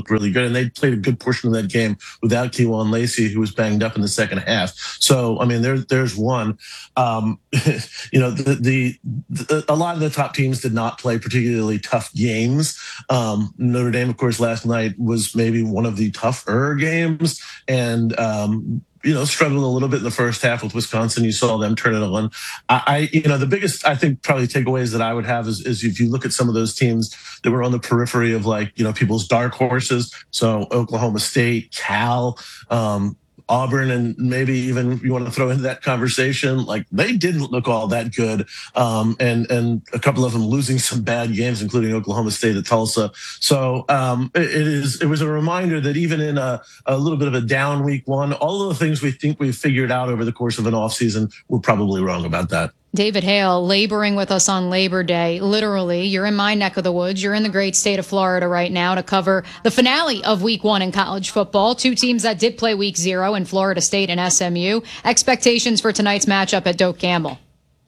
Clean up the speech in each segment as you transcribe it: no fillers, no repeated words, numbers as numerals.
looked really good, and they played a good portion of that game without Kewan Lacey, who was banged up in the second half. So, I mean, there's one. You know, a lot of the top teams did not play particularly tough games. Notre Dame, of course, last night was maybe one of the tougher games, and you know, struggled a little bit in the first half with Wisconsin. You saw them turn it on. You know, the biggest, I think, probably takeaways that I would have is if you look at some of those teams that were on the periphery of, like, you know, people's dark horses. So Oklahoma State, Cal, Auburn, and maybe even you want to throw into that conversation, like, they didn't look all that good. And a couple of them losing some bad games, including Oklahoma State at Tulsa. So it was a reminder that even in a little bit of a down week one, all of the things we think we've figured out over the course of an offseason, we're probably wrong about that. David Hale laboring with us on Labor Day. Literally, you're in my neck of the woods. You're in the great state of Florida right now to cover the finale of week one in college football. Two teams that did play week 0 in Florida State and SMU. Expectations for tonight's matchup at Doak Campbell.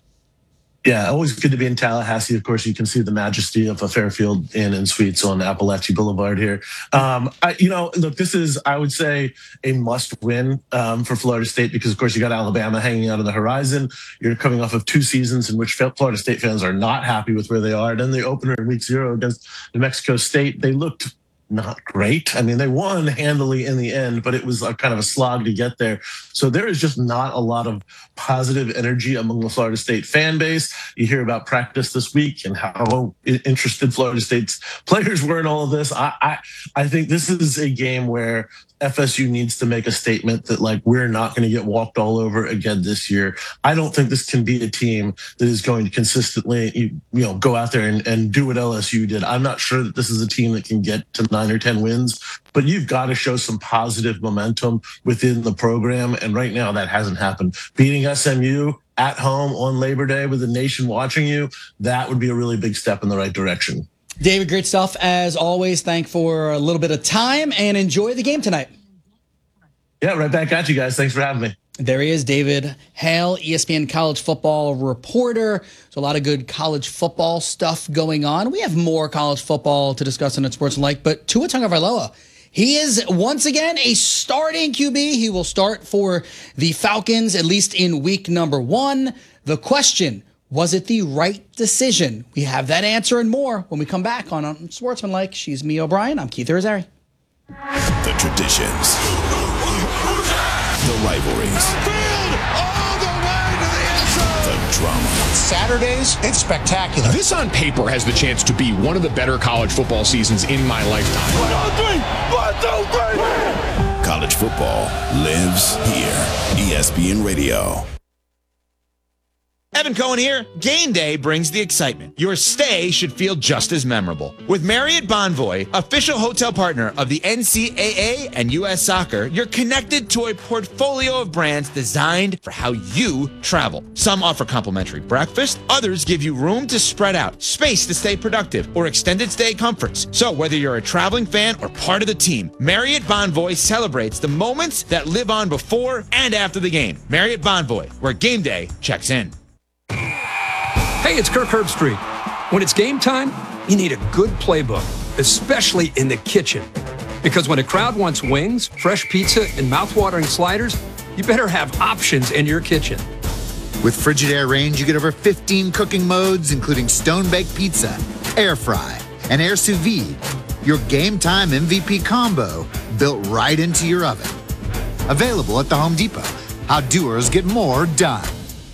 Yeah, always good to be in Tallahassee. Of course, you can see the majesty of a Fairfield Inn and Suites on Appalachia Boulevard here. You know, look, this is, I would say, a must-win for Florida State because, of course, you got Alabama hanging out on the horizon. You're coming off of 2 seasons in which Florida State fans are not happy with where they are. And then the opener in week 0 against New Mexico State, they looked not great. I mean, they won handily in the end, but it was a kind of a slog to get there. So there is just not a lot of positive energy among the Florida State fan base. You hear about practice this week and how interested Florida State's players were in all of this. I think this is a game where FSU needs to make a statement that, like, we're not going to get walked all over again this year. I don't think this can be a team that is going to consistently, you know, go out there and do what LSU did. I'm not sure that this is a team that can get to 9 or 10 wins, but you've got to show some positive momentum within the program. And right now that hasn't happened. Beating SMU at home on Labor Day with the nation watching you, that would be a really big step in the right direction. David, great stuff as always. Thank for a little bit of time and enjoy the game tonight. Yeah, right back at you guys. Thanks for having me. There he is, David Hale, ESPN college football reporter. So a lot of good college football stuff going on. We have more college football to discuss on Sports and Like, but Tua Tagovailoa, he is once again a starting QB. He will start for the Falcons, at least in week number 1. The question, was it the right decision? We have that answer and more when we come back on Sportsmanlike. She's Mia O'Brien. I'm Keith Irizarry. The traditions. The rivalries. Field all the way to the end zone. The drama. Saturdays, it's spectacular. This on paper has the chance to be one of the better college football seasons in my lifetime. 1, 2, 3. College football lives here. ESPN Radio. Evan Cohen here. Game day brings the excitement. Your stay should feel just as memorable. With Marriott Bonvoy, official hotel partner of the NCAA and U.S. Soccer, you're connected to a portfolio of brands designed for how you travel. Some offer complimentary breakfast, others give you room to spread out, space to stay productive, or extended stay comforts. So whether you're a traveling fan or part of the team, Marriott Bonvoy celebrates the moments that live on before and after the game. Marriott Bonvoy, where game day checks in. Hey, it's Kirk Herbstreit. When it's game time, you need a good playbook, especially in the kitchen. Because when a crowd wants wings, fresh pizza, and mouthwatering sliders, you better have options in your kitchen. With Frigidaire Range, you get over 15 cooking modes, including stone-baked pizza, air fry, and air sous vide. Your game time MVP combo built right into your oven. Available at the Home Depot. How doers get more done.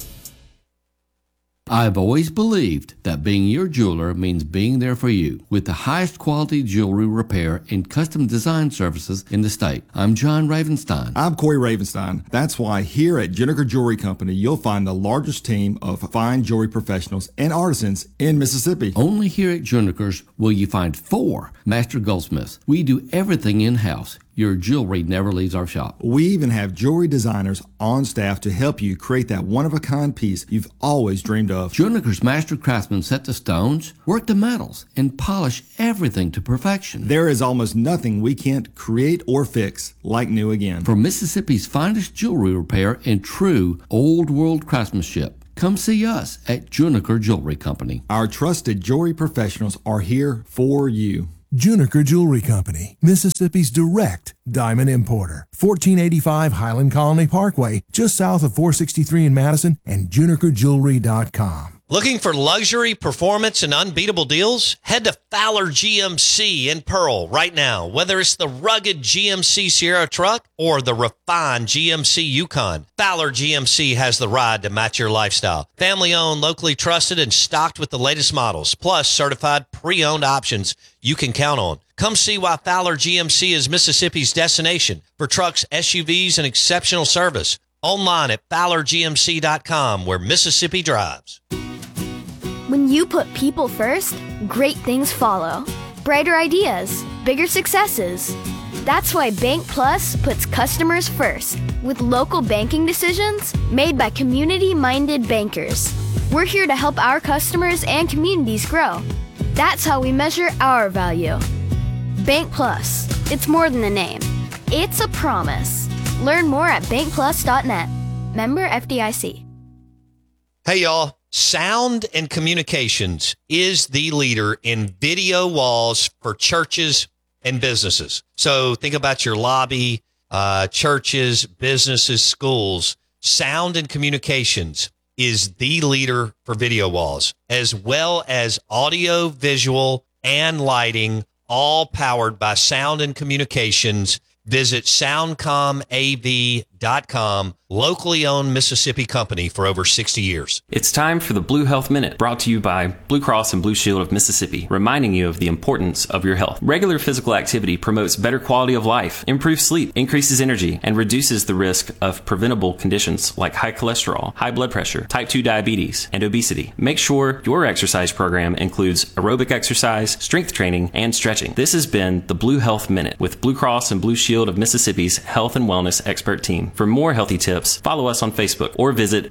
I've always believed that being your jeweler means being there for you with the highest quality jewelry repair and custom design services in the state. I'm John Ravenstein. I'm Corey Ravenstein. That's why here at Juniker Jewelry Company, you'll find the largest team of fine jewelry professionals and artisans in Mississippi. Only here at Juniker's will you find 4 master goldsmiths. We do everything in-house. Your jewelry never leaves our shop. We even have jewelry designers on staff to help you create that one-of-a-kind piece you've always dreamed of. Juniker's master craftsmen set the stones, work the metals, and polish everything to perfection. There is almost nothing we can't create or fix like new again. For Mississippi's finest jewelry repair and true old-world craftsmanship, come see us at Juniker Jewelry Company. Our trusted jewelry professionals are here for you. Juniker Jewelry Company, Mississippi's direct diamond importer. 1485 Highland Colony Parkway, just south of 463 in Madison, and JunikerJewelry.com. Looking for luxury, performance, and unbeatable deals? Head to Fowler GMC in Pearl right now. Whether it's the rugged GMC Sierra truck or the refined GMC Yukon, Fowler GMC has the ride to match your lifestyle. Family-owned, locally trusted, and stocked with the latest models, plus certified pre-owned options you can count on. Come see why Fowler GMC is Mississippi's destination for trucks, SUVs, and exceptional service. Online at FowlerGMC.com, where Mississippi drives. When you put people first, great things follow. Brighter ideas, bigger successes. That's why Bank Plus puts customers first, with local banking decisions made by community-minded bankers. We're here to help our customers and communities grow. That's how we measure our value. Bank Plus. It's more than a name. It's a promise. Learn more at bankplus.net. Member FDIC. Hey, y'all. Sound and Communications is the leader in video walls for churches and businesses. So think about your lobby, churches, businesses, schools. Sound and Communications is the leader for video walls, as well as audio, visual, and lighting, all powered by Sound and Communications. Visit soundcomav.com, locally owned Mississippi company for over 60 years. It's time for the Blue Health Minute, brought to you by Blue Cross and Blue Shield of Mississippi, reminding you of the importance of your health. Regular physical activity promotes better quality of life, improves sleep, increases energy, and reduces the risk of preventable conditions like high cholesterol, high blood pressure, type 2 diabetes, and obesity. Make sure your exercise program includes aerobic exercise, strength training, and stretching. This has been the Blue Health Minute with Blue Cross and Blue Shield of Mississippi's health and wellness expert team. For more healthy tips, follow us on Facebook or visit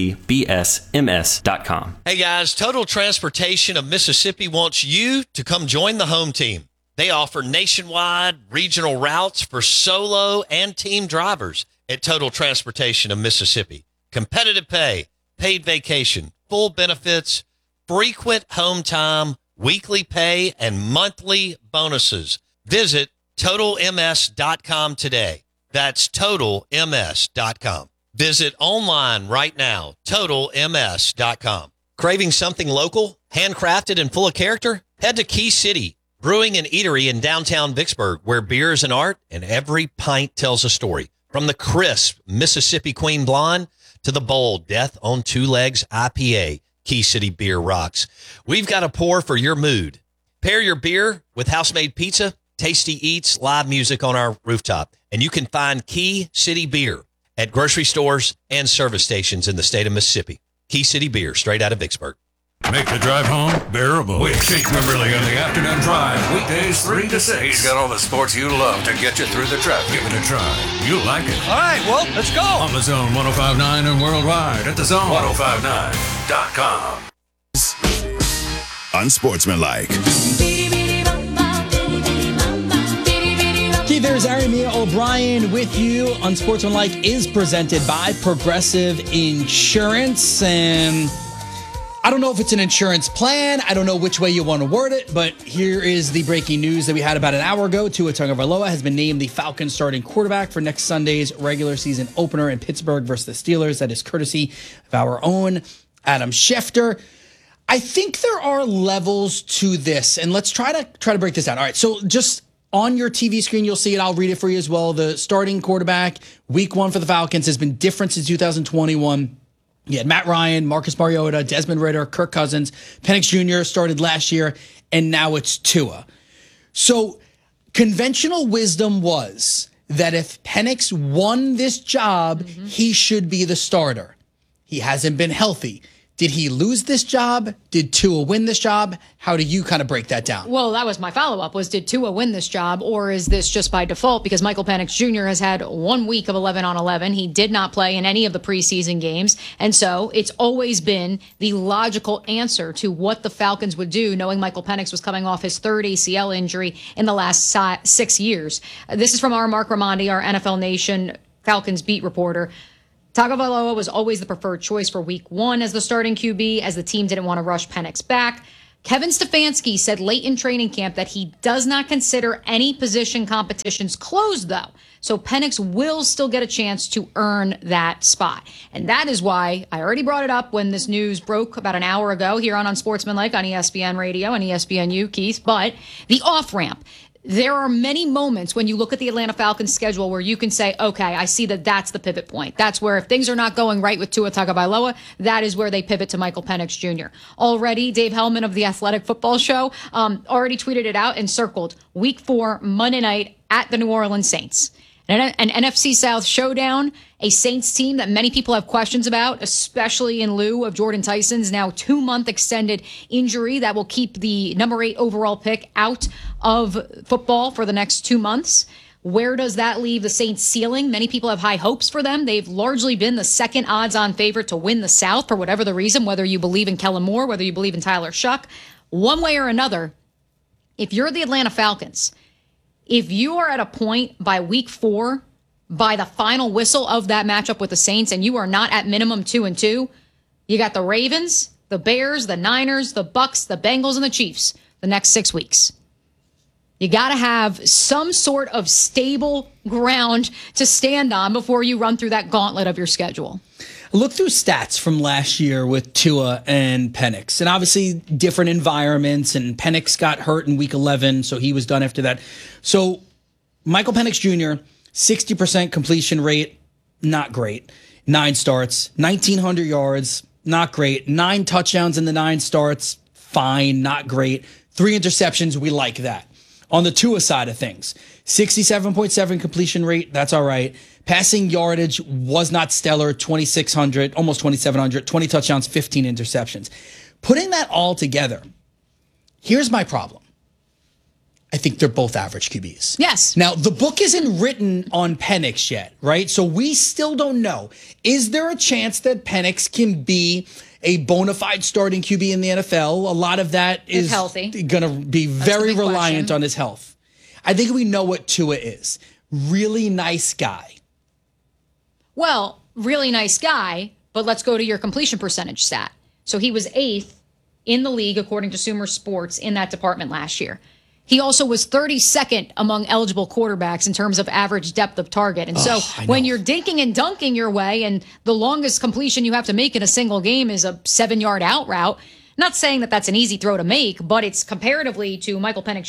bcbsms.com. Hey guys, Total Transportation of Mississippi wants you to come join the home team. They offer nationwide regional routes for solo and team drivers at Total Transportation of Mississippi. Competitive pay, paid vacation, full benefits, frequent home time, weekly pay, and monthly bonuses. Visit TotalMS.com today. That's TotalMS.com. Visit online right now, TotalMS.com. Craving something local, handcrafted, and full of character? Head to Key City Brewing and Eatery in downtown Vicksburg, where beer is an art and every pint tells a story. From the crisp Mississippi Queen Blonde to the bold Death on Two Legs IPA, Key City Beer rocks. We've got a pour for your mood. Pair your beer with house-made pizza, tasty eats, live music on our rooftop. And you can find Key City Beer at grocery stores and service stations in the state of Mississippi. Key City Beer, straight out of Vicksburg. Make the drive home bearable with Jake Wimberly on the Afternoon Drive, weekdays 3 to 6. He's got all the sports you love to get you through the traffic. Give it a try. You'll like it. All right, well, let's go. On the Zone 105.9 and worldwide at the Zone 1059.com. Unsportsmanlike. There's Aramia O'Brien with you. Unsportsmanlike is presented by Progressive Insurance. And I don't know if it's an insurance plan. I don't know which way you want to word it, but here is the breaking news that we had about an hour ago. Tua Tagovailoa has been named the Falcons starting quarterback for next Sunday's regular season opener in Pittsburgh versus the Steelers. That is courtesy of our own Adam Schefter. I think there are levels to this, and let's try to break this down. All right, so just on your TV screen, you'll see it. I'll read it for you as well. The starting quarterback, week 1 for the Falcons, has been different since 2021. You had Matt Ryan, Marcus Mariota, Desmond Ridder, Kirk Cousins, Penix Jr. started last year, and now it's Tua. So conventional wisdom was that if Penix won this job, he should be the starter. He hasn't been healthy. Did he lose this job? Did Tua win this job? How do you kind of break that down? Well, that was my follow-up, was did Tua win this job, or is this just by default? Because Michael Penix Jr. has had 1 week of 11 on 11. He did not play in any of the preseason games. And so it's always been the logical answer to what the Falcons would do, knowing Michael Penix was coming off his 3rd ACL injury in the last 6 years. This is from our Mark Ramondi, our NFL Nation Falcons beat reporter. Tagovailoa was always the preferred choice for week 1 as the starting QB, as the team didn't want to rush Penix back. Kevin Stefanski said late in training camp that he does not consider any position competitions closed, though. So Penix will still get a chance to earn that spot. And that is why I already brought it up when this news broke about an hour ago here on Unsportsmanlike on ESPN Radio and ESPNU, Keith. But the off-ramp. There are many moments when you look at the Atlanta Falcons schedule where you can say, okay, I see that that's the pivot point. That's where if things are not going right with Tua Tagovailoa, that is where they pivot to Michael Penix Jr. Already, Dave Hellman of the Athletic Football Show already tweeted it out and circled Week 4, Monday night at the New Orleans Saints. An NFC South showdown, a Saints team that many people have questions about, especially in lieu of Jordan Tyson's now 2-month extended injury that will keep the number 8 overall pick out of football for the next 2 months. Where does that leave the Saints' ceiling? Many people have high hopes for them. They've largely been the second odds-on favorite to win the South for whatever the reason, whether you believe in Kellen Moore, whether you believe in Tyler Shuck. One way or another, if you're the Atlanta Falcons, if you are at a point by week 4, by the final whistle of that matchup with the Saints, and you are not at minimum 2-2, you got the Ravens, the Bears, the Niners, the Bucks, the Bengals, and the Chiefs the next 6 weeks. You got to have some sort of stable ground to stand on before you run through that gauntlet of your schedule. Look through stats from last year with Tua and Penix, and obviously different environments, and Penix got hurt in week 11, so he was done after that. So Michael Penix Jr., 60% completion rate, not great. 9 starts, 1,900 yards, not great. 9 touchdowns in the 9 starts, fine, not great. 3 interceptions, we like that. On the Tua side of things, 67.7 completion rate, that's all right. Passing yardage was not stellar, 2,600, almost 2,700, 20 touchdowns, 15 interceptions. Putting that all together, here's my problem. I think they're both average QBs. Yes. Now, the book isn't written on Penix yet, right? So we still don't know. Is there a chance that Penix can be a bona fide starting QB in the NFL? A lot of that is going to be very reliant on his health. I think we know what Tua is. Really nice guy. Well, really nice guy, but let's go to your completion percentage stat. So he was 8th in the league, according to Sumer Sports, in that department last year. He also was 32nd among eligible quarterbacks in terms of average depth of target. And so when you're dinking and dunking your way and the longest completion you have to make in a single game is a 7-yard out route, not saying that that's an easy throw to make, but it's comparatively to Michael Penix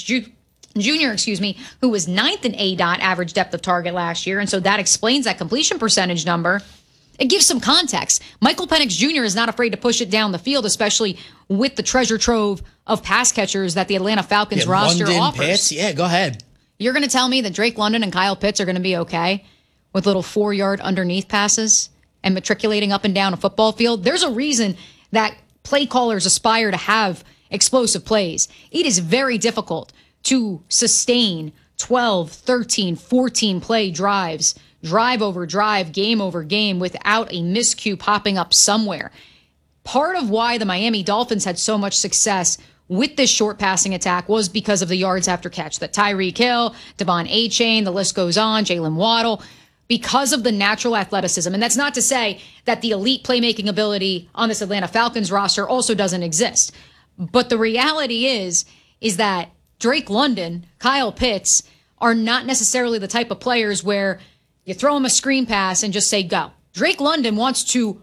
Jr., who was 9th in ADOT average depth of target last year. And so that explains that completion percentage number. It gives some context. Michael Penix Jr. is not afraid to push it down the field, especially with the treasure trove of pass catchers that the Atlanta Falcons roster London, offers. Pitts. Yeah, go ahead. You're going to tell me that Drake London and Kyle Pitts are going to be okay with little 4-yard underneath passes and matriculating up and down a football field? There's a reason that play callers aspire to have explosive plays. It is very difficult to sustain 12, 13, 14 play drives, drive over drive, game over game without a miscue popping up somewhere. Part of why the Miami Dolphins had so much success with this short passing attack was because of the yards after catch. That Tyreek Hill, Devon Achane, the list goes on, Jalen Waddle, because of the natural athleticism. And that's not to say that the elite playmaking ability on this Atlanta Falcons roster also doesn't exist. But the reality is that Drake London, Kyle Pitts are not necessarily the type of players where you throw him a screen pass and just say go. Drake London wants you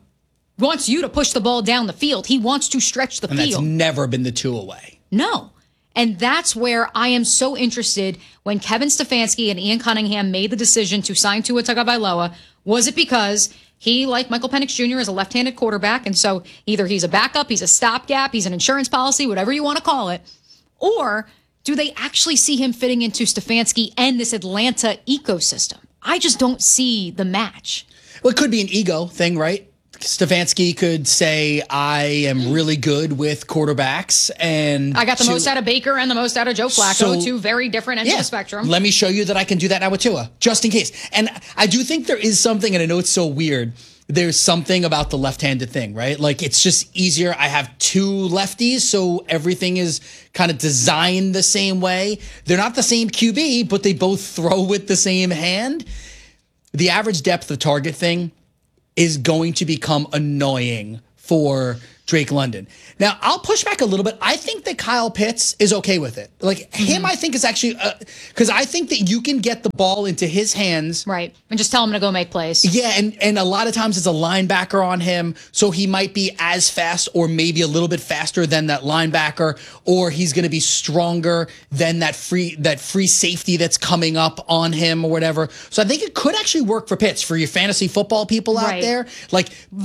to push the ball down the field. He wants to stretch the field. And that's never been the Tua way. No. And that's where I am so interested when Kevin Stefanski and Ian Cunningham made the decision to sign Tua Tagovailoa. Was it because he, like Michael Penix Jr., is a left-handed quarterback, and so either he's a backup, he's a stopgap, he's an insurance policy, whatever you want to call it, or do they actually see him fitting into Stefanski and this Atlanta ecosystem? I just don't see the match. Well, it could be an ego thing, right? Stefanski could say, I am really good with quarterbacks. And I got the most out of Baker and the most out of Joe Flacco, two very different ends of the spectrum. Let me show you that I can do that now with Tua, just in case. And I do think there is something, and I know it's so weird, there's something about the left-handed thing, right? Like, it's just easier. I have 2 lefties, so everything is kind of designed the same way. They're not the same QB, but they both throw with the same hand. The average depth of target thing is going to become annoying for Drake London. Now, I'll push back a little bit. I think that Kyle Pitts is okay with it. Like, him, I think is actually, because I think that you can get the ball into his hands. Right. And just tell him to go make plays. Yeah, and a lot of times it's a linebacker on him, so he might be as fast or maybe a little bit faster than that linebacker, or he's going to be stronger than that free safety that's coming up on him or whatever. So I think it could actually work for Pitts, for your fantasy football people out there. Like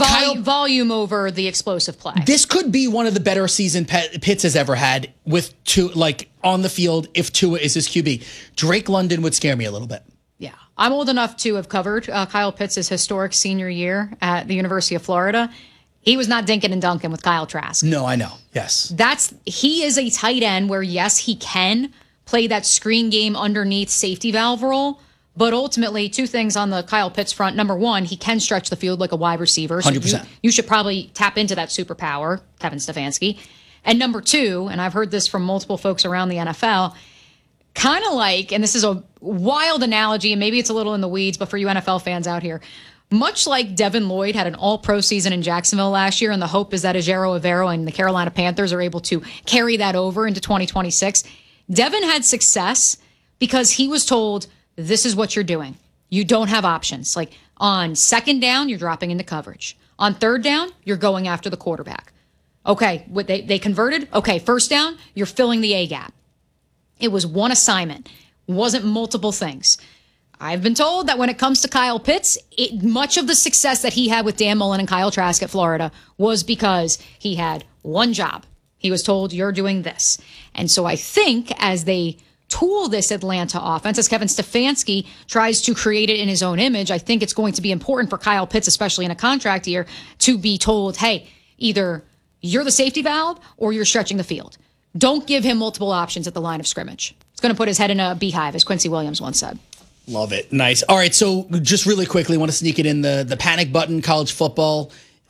volume over the explosive play. This could be one of the better seasons Pitts has ever had with two, like on the field, if Tua is his QB. Drake London would scare me a little bit. Yeah. I'm old enough to have covered Kyle Pitts' historic senior year at the University of Florida. He was not dinking and dunking with Kyle Trask. No, I know. Yes. He is a tight end where, yes, he can play that screen game underneath safety valve role. But ultimately, two things on the Kyle Pitts front. Number one, he can stretch the field like a wide receiver. So 100%. You should probably tap into that superpower, Kevin Stefanski. And number two, and I've heard this from multiple folks around the NFL, kind of like, and this is a wild analogy, and maybe it's a little in the weeds, but for you NFL fans out here, much like Devin Lloyd had an all-pro season in Jacksonville last year, and the hope is that Ejiro Evero and the Carolina Panthers are able to carry that over into 2026. Devin had success because he was told, this is what you're doing. You don't have options. Like on second down, you're dropping into coverage. On third down, you're going after the quarterback. Okay, they converted. Okay, first down, you're filling the A gap. It was one assignment. It wasn't multiple things. I've been told that when it comes to Kyle Pitts, much of the success that he had with Dan Mullen and Kyle Trask at Florida was because he had one job. He was told, you're doing this. And so I think as they tool this Atlanta offense, as Kevin Stefanski tries to create it in his own image, I think it's going to be important for Kyle Pitts, especially in a contract year, to be told, hey, either you're the safety valve or you're stretching the field. Don't give him multiple options at the line of scrimmage. It's going to put his head in a beehive, as Quincy Williams once said. Love it. Nice. All right, so just really quickly, want to sneak it in, the panic button, college football.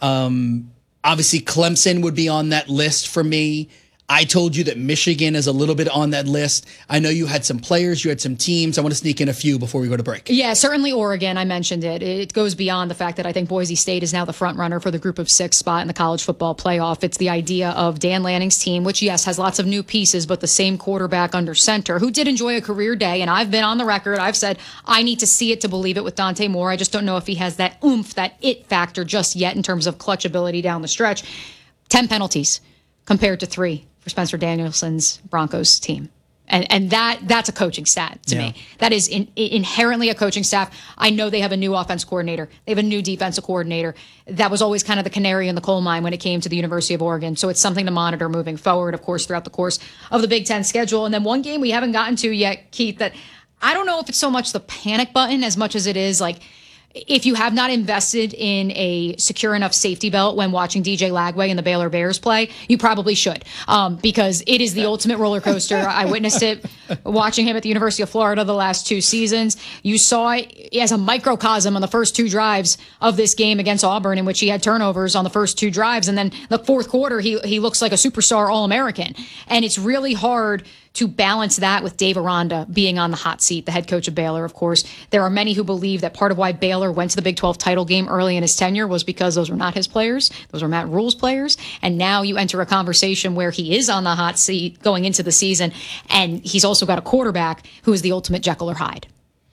Obviously, Clemson would be on that list for me. I told you that Michigan is a little bit on that list. I know you had some players, you had some teams. I want to sneak in a few before we go to break. Yeah, certainly Oregon. I mentioned it. It goes beyond the fact that I think Boise State is now the front runner for the group of 6 spot in the college football playoff. It's the idea of Dan Lanning's team, which, yes, has lots of new pieces, but the same quarterback under center, who did enjoy a career day. And I've been on the record. I've said I need to see it to believe it with Dante Moore. I just don't know if he has that oomph, that it factor just yet in terms of clutch ability down the stretch. 10 penalties compared to 3 for Spencer Danielson's Broncos team. And that's a coaching stat to me. That is inherently a coaching staff. I know they have a new offense coordinator. They have a new defensive coordinator. That was always kind of the canary in the coal mine when it came to the University of Oregon. So it's something to monitor moving forward, of course, throughout the course of the Big Ten schedule. And then one game we haven't gotten to yet, Keith, that I don't know if it's so much the panic button as much as it is like, if you have not invested in a secure enough safety belt when watching DJ Lagway and the Baylor Bears play, you probably should, because it is the ultimate roller coaster. I witnessed it watching him at the University of Florida the last 2 seasons. You saw it as a microcosm on the first 2 drives of this game against Auburn, in which he had turnovers on the first 2 drives. And then the fourth quarter, he looks like a superstar All-American. And it's really hard to balance that with Dave Aranda being on the hot seat, the head coach of Baylor, of course. There are many who believe that part of why Baylor went to the Big 12 title game early in his tenure was because those were not his players. Those were Matt Rule's players. And now you enter a conversation where he is on the hot seat going into the season, and he's also got a quarterback who is the ultimate Jekyll or Hyde.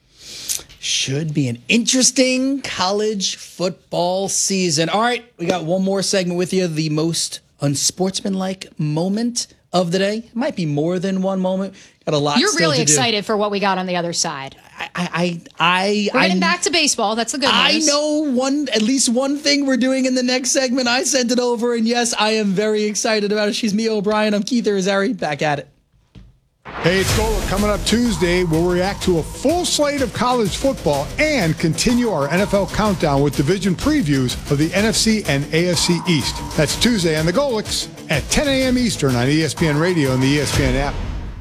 Should be an interesting college football season. All right, we got one more segment with you, the most unsportsmanlike moment of the day. It might be more than one moment. Got a lot. You're still really to excited for what we got on the other side. We're getting back to baseball. That's the good news. I know at least one thing we're doing in the next segment. I sent it over, and yes, I am very excited about it. She's Mia O'Brien. I'm Keith Irizarry. Back at it. Hey, it's Gola coming up Tuesday. We'll react to a full slate of college football and continue our NFL countdown with division previews of the NFC and AFC East. That's Tuesday on the Golics at 10 a.m. Eastern on ESPN Radio and the ESPN app.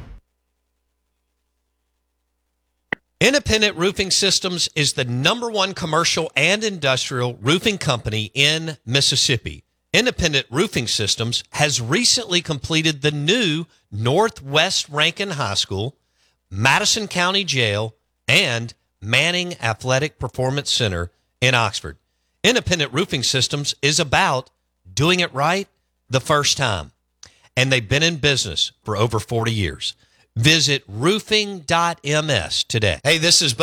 Independent Roofing Systems is the #1 commercial and industrial roofing company in Mississippi. Independent Roofing Systems has recently completed the new Northwest Rankin High School, Madison County Jail, and Manning Athletic Performance Center in Oxford. Independent Roofing Systems is about doing it right, the first time, and they've been in business for over 40 years. Visit roofing.ms today. Hey, this is